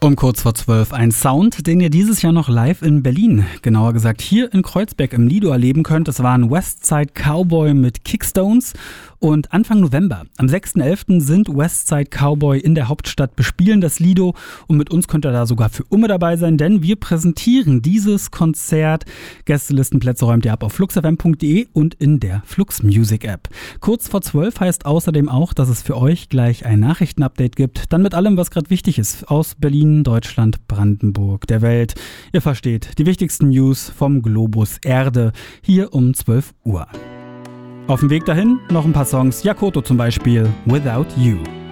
Um kurz vor 12 ein Sound, den ihr dieses Jahr noch live in Berlin, genauer gesagt hier in Kreuzberg im Lido erleben könnt. Das war ein Westside Cowboy mit Kickstones. Und Anfang November, am 6.11. sind Westside Cowboy in der Hauptstadt, bespielen das Lido. Und mit uns könnt ihr da sogar für immer dabei sein, denn wir präsentieren dieses Konzert. Gästelistenplätze räumt ihr ab auf fluxfm.de und in der Flux Music App. Kurz vor 12 heißt außerdem auch, dass es für euch gleich ein Nachrichtenupdate gibt. Dann mit allem, was gerade wichtig ist aus Berlin, Deutschland, Brandenburg, der Welt. Ihr versteht, die wichtigsten News vom Globus Erde hier um 12 Uhr. Auf dem Weg dahin noch ein paar Songs, Yakoto zum Beispiel, Without You.